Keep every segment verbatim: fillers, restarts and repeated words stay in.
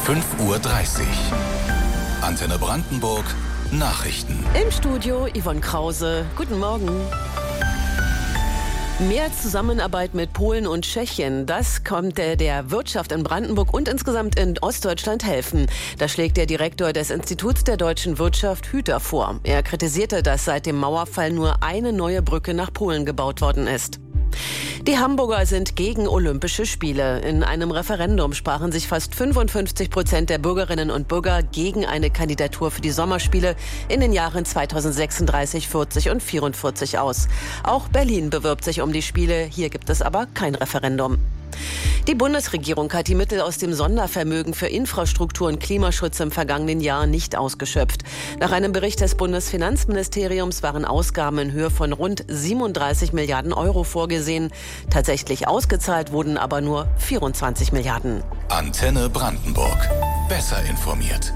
fünf Uhr dreißig. Antenne Brandenburg, Nachrichten. Im Studio Yvonne Krause. Guten Morgen. Mehr Zusammenarbeit mit Polen und Tschechien, das kommt der, der Wirtschaft in Brandenburg und insgesamt in Ostdeutschland helfen. Das schlägt der Direktor des Instituts der deutschen Wirtschaft, Hüter, vor. Er kritisierte, dass seit dem Mauerfall nur eine neue Brücke nach Polen gebaut worden ist. Die Hamburger sind gegen Olympische Spiele. In einem Referendum sprachen sich fast fünfundfünfzig Prozent der Bürgerinnen und Bürger gegen eine Kandidatur für die Sommerspiele in den Jahren zweitausendsechsunddreißig, vierzig und vierundvierzig aus. Auch Berlin bewirbt sich um die Spiele. Hier gibt es aber kein Referendum. Die Bundesregierung hat die Mittel aus dem Sondervermögen für Infrastruktur und Klimaschutz im vergangenen Jahr nicht ausgeschöpft. Nach einem Bericht des Bundesfinanzministeriums waren Ausgaben in Höhe von rund siebenunddreißig Milliarden Euro vorgesehen. Tatsächlich ausgezahlt wurden aber nur vierundzwanzig Milliarden. Antenne Brandenburg. Besser informiert.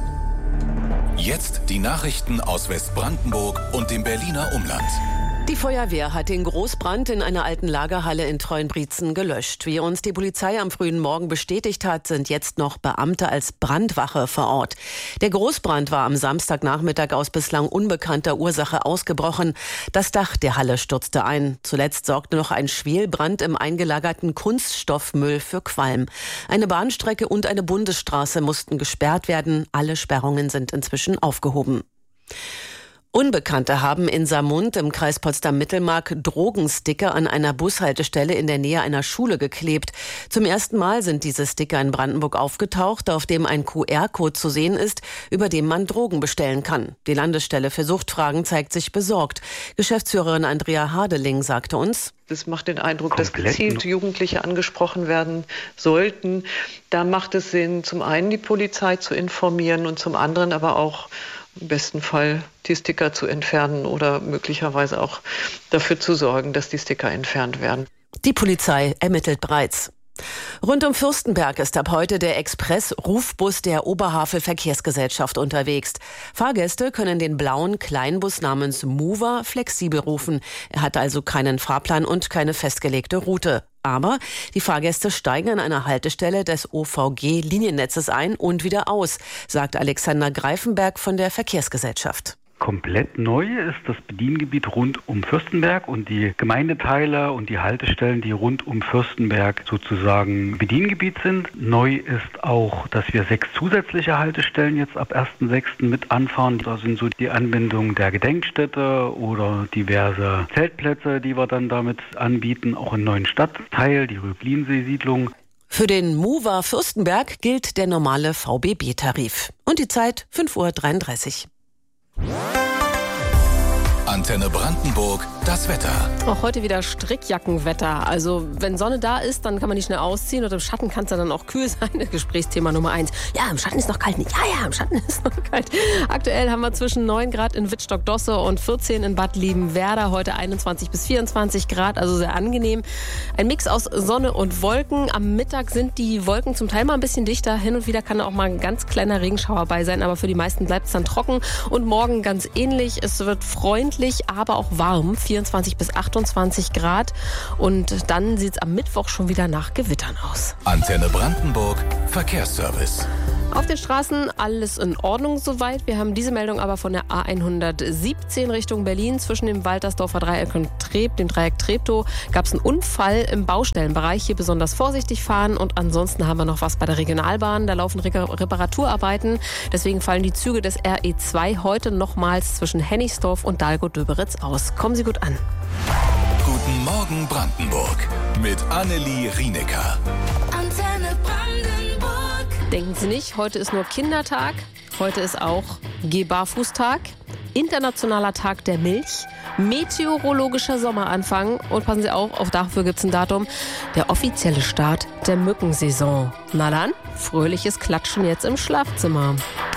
Jetzt die Nachrichten aus Westbrandenburg und dem Berliner Umland. Die Feuerwehr hat den Großbrand in einer alten Lagerhalle in Treuenbrietzen gelöscht. Wie uns die Polizei am frühen Morgen bestätigt hat, sind jetzt noch Beamte als Brandwache vor Ort. Der Großbrand war am Samstagnachmittag aus bislang unbekannter Ursache ausgebrochen. Das Dach der Halle stürzte ein. Zuletzt sorgte noch ein Schwelbrand im eingelagerten Kunststoffmüll für Qualm. Eine Bahnstrecke und eine Bundesstraße mussten gesperrt werden. Alle Sperrungen sind inzwischen aufgehoben. Unbekannte haben in Saarmund im Kreis Potsdam-Mittelmark Drogensticker an einer Bushaltestelle in der Nähe einer Schule geklebt. Zum ersten Mal sind diese Sticker in Brandenburg aufgetaucht, auf dem ein Q R-Code zu sehen ist, über den man Drogen bestellen kann. Die Landesstelle für Suchtfragen zeigt sich besorgt. Geschäftsführerin Andrea Hadeling sagte uns: Das macht den Eindruck, dass gezielt Jugendliche angesprochen werden sollten. Da macht es Sinn, zum einen die Polizei zu informieren und zum anderen aber auch im besten Fall die Sticker zu entfernen oder möglicherweise auch dafür zu sorgen, dass die Sticker entfernt werden. Die Polizei ermittelt bereits. Rund um Fürstenberg ist ab heute der Express-Rufbus der Oberhavel Verkehrsgesellschaft unterwegs. Fahrgäste können den blauen Kleinbus namens Mover flexibel rufen. Er hat also keinen Fahrplan und keine festgelegte Route. Aber die Fahrgäste steigen an einer Haltestelle des O V G-Liniennetzes ein und wieder aus, sagt Alexander Greifenberg von der Verkehrsgesellschaft. Komplett neu ist das Bediengebiet rund um Fürstenberg und die Gemeindeteile und die Haltestellen, die rund um Fürstenberg sozusagen Bediengebiet sind. Neu ist auch, dass wir sechs zusätzliche Haltestellen jetzt ab ersten sechsten mit anfahren. Da sind so die Anbindung der Gedenkstätte oder diverse Zeltplätze, die wir dann damit anbieten, auch im neuen Stadtteil, die Röblinsee-Siedlung. Für den Mover Fürstenberg gilt der normale V B B-Tarif. Und die Zeit fünf Uhr dreiunddreißig. Antenne Brandenburg, das Wetter. Auch heute wieder Strickjackenwetter. Also wenn Sonne da ist, dann kann man nicht schnell ausziehen und im Schatten kann es dann auch kühl sein. Gesprächsthema Nummer eins. Ja, im Schatten ist noch kalt. Ja, ja, im Schatten ist noch kalt. Aktuell haben wir zwischen neun Grad in Wittstock-Dosse und vierzehn in Bad Liebenwerda. Heute einundzwanzig bis vierundzwanzig Grad, also sehr angenehm. Ein Mix aus Sonne und Wolken. Am Mittag sind die Wolken zum Teil mal ein bisschen dichter. Hin und wieder kann auch mal ein ganz kleiner Regenschauer bei sein, aber für die meisten bleibt es dann trocken. Und morgen ganz ähnlich. Es wird freundlich, aber auch warm, vierundzwanzig bis achtundzwanzig Grad. Und dann sieht es am Mittwoch schon wieder nach Gewittern aus. Antenne Brandenburg, Verkehrsservice. Auf den Straßen alles in Ordnung soweit. Wir haben diese Meldung aber von der A hundertsiebzehn Richtung Berlin. Zwischen dem Waltersdorfer Dreieck und Treb, dem Dreieck Treptow, gab es einen Unfall im Baustellenbereich. Hier besonders vorsichtig fahren. Und ansonsten haben wir noch was bei der Regionalbahn. Da laufen Reparaturarbeiten. Deswegen fallen die Züge des R E zwei heute nochmals zwischen Hennigsdorf und Dahlgow-Döberitz aus. Kommen Sie gut an. Guten Morgen Brandenburg mit Annelie Rienecker. Antenne Brandenburg. Denken Sie nicht, heute ist nur Kindertag. Heute ist auch Geh-Barfuß-Tag, Internationaler Tag der Milch, meteorologischer Sommeranfang und passen Sie auf, auch dafür gibt es ein Datum, der offizielle Start der Mückensaison. Na dann, fröhliches Klatschen jetzt im Schlafzimmer.